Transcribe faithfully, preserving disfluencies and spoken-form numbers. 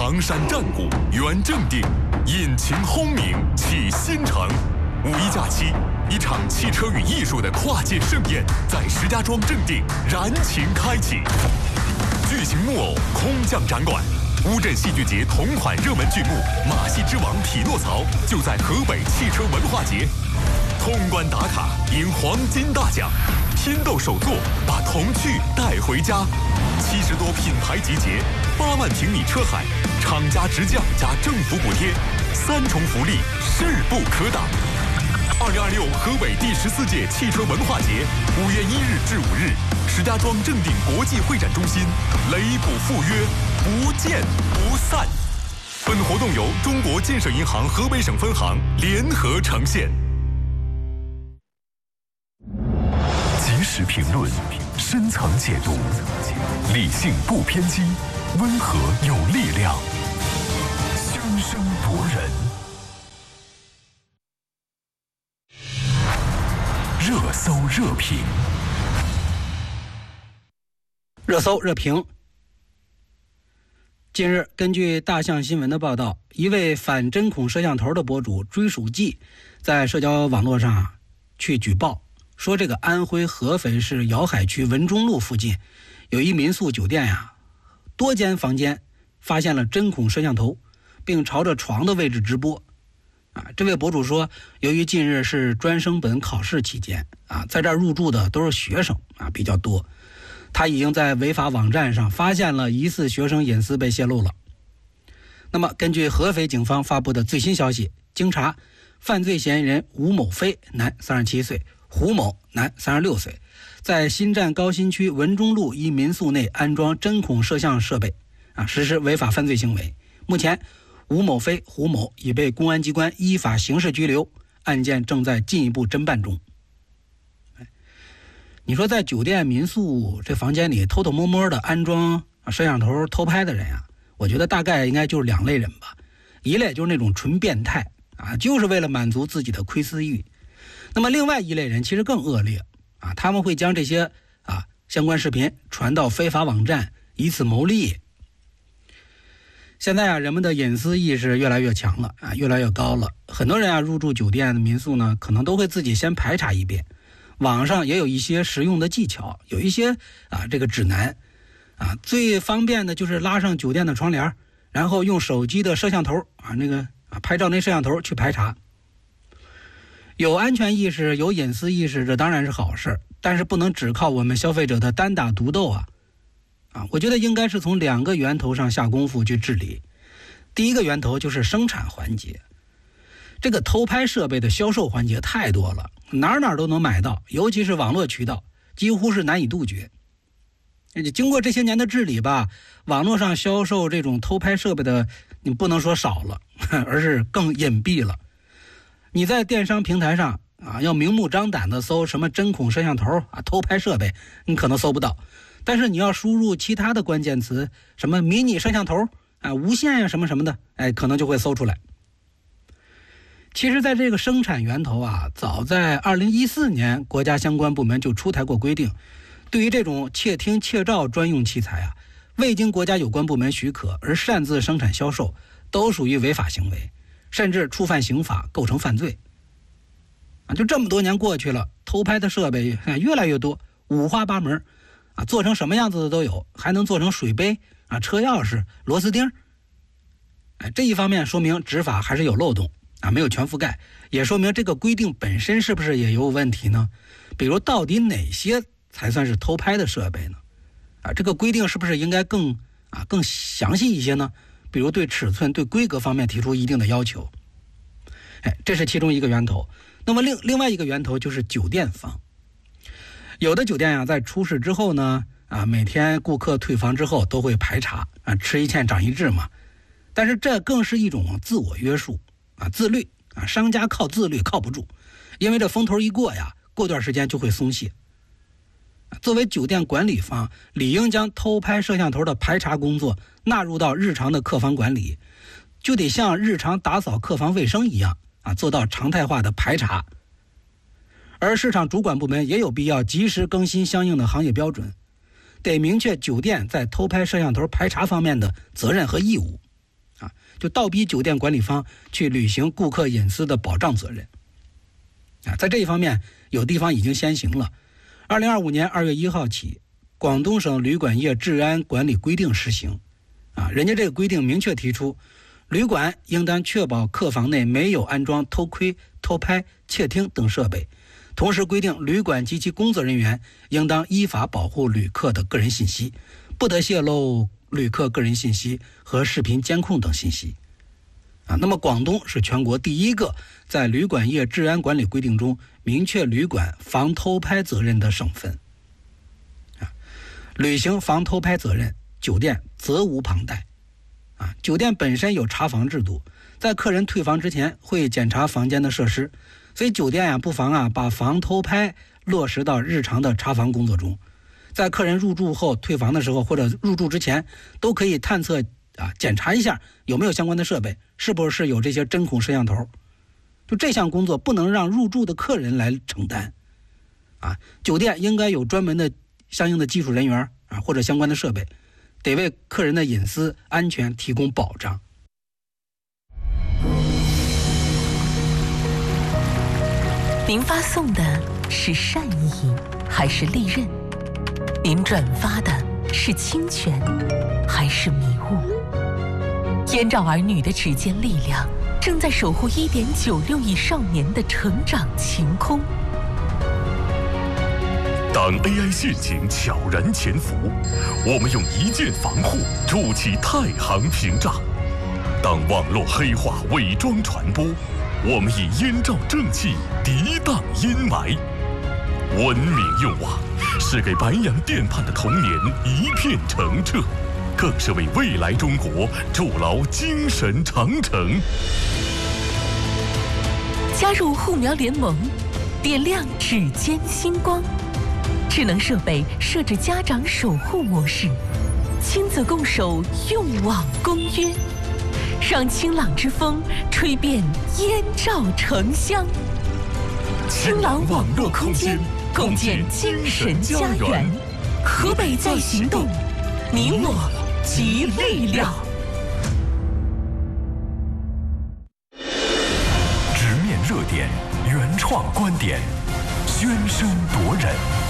昂山战鼓圆正定，引擎轰鸣启新城。五一假期，一场汽车与艺术的跨界盛宴在石家庄正定燃情开启。巨型木偶空降展馆，乌镇戏剧节同款热门剧目《马戏之王匹诺曹》就在河北汽车文化节。通关打卡赢黄金大奖，拼斗手作把童趣带回家。七十多品牌集结，八万平米车海，厂家直降加政府补贴，三重福利势不可挡。二零二六河北第十四届汽车文化节，五月一日至五日，石家庄正定国际会展中心，雷普赴约，不见不散。本活动由中国建设银行河北省分行联合呈现。 及时评论，深层解读，理性不偏激，温和有力量，声声夺人。热搜热评， 热搜热评。近日，根据大象新闻的报道，一位反针孔摄像头的博主追属记在社交网络上去举报，说这个安徽合肥市瑶海区文中路附近有一民宿酒店呀，多间房间发现了针孔摄像头，并朝着床的位置直播。啊，这位博主说，由于近日是专升本考试期间啊，在这儿入住的都是学生啊比较多，他已经在违法网站上发现了疑似学生隐私被泄露了。那么根据合肥警方发布的最新消息，经查，犯罪嫌疑人吴某飞，男三十七岁，胡某，男三十六岁，在新站高新区文中路一民宿内安装针孔摄像设备啊，实施违法犯罪行为。目前吴某飞、胡某已被公安机关依法刑事拘留，案件正在进一步侦办中。你说在酒店民宿这房间里偷偷摸摸的安装摄像头偷拍的人啊，我觉得大概应该就是两类人吧。一类就是那种纯变态啊，就是为了满足自己的窥私欲。那么另外一类人其实更恶劣啊，他们会将这些啊相关视频传到非法网站，以此牟利。现在啊，人们的隐私意识越来越强了啊，越来越高了。很多人啊入住酒店的民宿呢，可能都会自己先排查一遍。网上也有一些实用的技巧，有一些啊这个指南啊，最方便的就是拉上酒店的窗帘，然后用手机的摄像头啊那个啊拍照那摄像头去排查。有安全意识，有隐私意识，这当然是好事，但是不能只靠我们消费者的单打独斗啊。啊，我觉得应该是从两个源头上下功夫去治理。第一个源头就是生产环节，这个偷拍设备的销售环节太多了，哪哪都能买到，尤其是网络渠道，几乎是难以杜绝。经过这些年的治理吧，网络上销售这种偷拍设备的，你不能说少了，而是更隐蔽了。你在电商平台上啊，要明目张胆的搜什么针孔摄像头啊、偷拍设备，你可能搜不到。但是你要输入其他的关键词，什么迷你摄像头啊、无线呀什么什么的，哎，可能就会搜出来。其实在这个生产源头啊，早在二零一四年国家相关部门就出台过规定，对于这种窃听窃照专用器材啊，未经国家有关部门许可而擅自生产销售，都属于违法行为，甚至触犯刑法，构成犯罪。啊，就这么多年过去了，偷拍的设备越来越多，五花八门啊，做成什么样子的都有，还能做成水杯啊、车钥匙、螺丝钉。哎，这一方面说明执法还是有漏洞啊，没有全覆盖，也说明这个规定本身是不是也有问题呢？比如到底哪些才算是偷拍的设备呢？啊，这个规定是不是应该更啊更详细一些呢？比如对尺寸、对规格方面提出一定的要求。哎，这是其中一个源头。那么另另外一个源头就是酒店方。有的酒店呀、啊，在出事之后呢，啊，每天顾客退房之后都会排查啊，吃一堑长一智嘛。但是这更是一种自我约束啊，自律啊，商家靠自律靠不住，因为这风头一过呀，过段时间就会松懈。作为酒店管理方，理应将偷拍摄像头的排查工作纳入到日常的客房管理，就得像日常打扫客房卫生一样啊，做到常态化的排查。而市场主管部门也有必要及时更新相应的行业标准，得明确酒店在偷拍摄像头排查方面的责任和义务。 啊，就倒逼酒店管理方去履行顾客隐私的保障责任。啊，在这一方面，有地方已经先行了。二零二五年二月一号起，广东省旅馆业治安管理规定施行。啊，人家这个规定明确提出，旅馆应当确保客房内没有安装偷窥、偷拍、窃听等设备。同时规定，旅馆及其工作人员应当依法保护旅客的个人信息，不得泄露旅客个人信息和视频监控等信息。啊，那么广东是全国第一个在旅馆业治安管理规定中明确旅馆防偷拍责任的省份。啊，履行防偷拍责任，酒店责无旁贷。啊，酒店本身有查房制度，在客人退房之前会检查房间的设施，所以酒店啊不妨啊把防偷拍落实到日常的查房工作中。在客人入住后退房的时候，或者入住之前，都可以探测啊检查一下有没有相关的设备，是不是有这些针孔摄像头。就这项工作不能让入住的客人来承担。啊，酒店应该有专门的相应的技术人员啊或者相关的设备，得为客人的隐私安全提供保障。 您发送的是善意还是利刃？您转发的是侵权还是迷雾？燕赵儿女的指尖力量正在守护 一点九六亿少年的成长晴空。 当 A I 陷阱悄然潜伏，我们用一键防护筑起太行屏障；当网络黑化伪装传播，我们以燕赵正气涤荡阴霾。文明用网是给白洋淀畔的童年一片澄澈，更是为未来中国筑牢精神长城。 加入护苗联盟，点亮指尖星光。智能设备设置家长守护模式，亲子共守用网公约，让清朗之风吹遍燕赵城乡。清朗网络空间，共建精神家园。河北在行动，你我集力量。 直面热点，原创观点，宣声夺人。